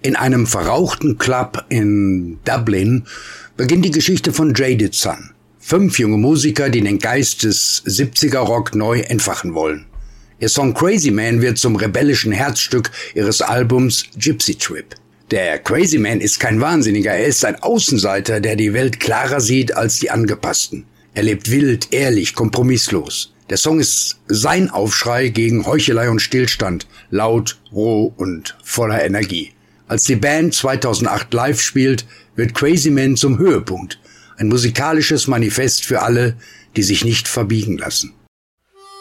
In einem verrauchten Club in Dublin beginnt die Geschichte von Jaded Sun. 5 junge Musiker, die den Geist des 70er-Rock neu entfachen wollen. Ihr Song Crazy Man wird zum rebellischen Herzstück ihres Albums Gypsy Trip. Der Crazy Man ist kein Wahnsinniger, er ist ein Außenseiter, der die Welt klarer sieht als die Angepassten. Er lebt wild, ehrlich, kompromisslos. Der Song ist sein Aufschrei gegen Heuchelei und Stillstand, laut, roh und voller Energie. Als die Band 2008 live spielt, wird Crazy Man zum Höhepunkt. Ein musikalisches Manifest für alle, die sich nicht verbiegen lassen.